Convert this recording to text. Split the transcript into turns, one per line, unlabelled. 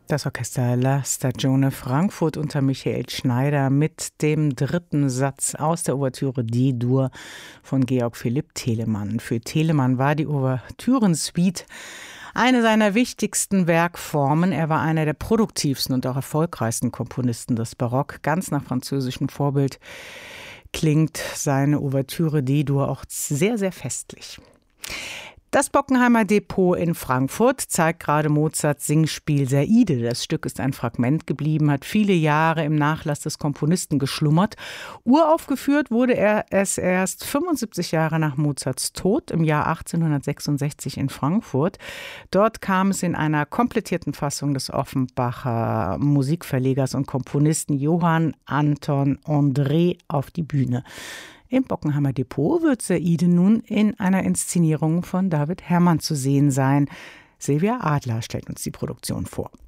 Das Orchester La Stagione Frankfurt unter Michael Schneider mit dem dritten Satz aus der Ouvertüre D-Dur von Georg Philipp Telemann. Für Telemann war die Ouvertürensuite eine seiner wichtigsten Werkformen. Er war einer der produktivsten und auch erfolgreichsten Komponisten des Barock. Ganz nach französischem Vorbild klingt seine Ouvertüre D-Dur auch sehr, sehr festlich. Das Bockenheimer Depot in Frankfurt zeigt gerade Mozarts Singspiel Saide. Das Stück ist ein Fragment geblieben, hat viele Jahre im Nachlass des Komponisten geschlummert. Uraufgeführt wurde es erst 75 Jahre nach Mozarts Tod im Jahr 1866 in Frankfurt. Dort kam es in einer komplettierten Fassung des Offenbacher Musikverlegers und Komponisten Johann Anton André auf die Bühne. Im Bockenheimer Depot wird Saide nun in einer Inszenierung von David Herrmann zu sehen sein. Silvia Adler stellt uns die Produktion vor.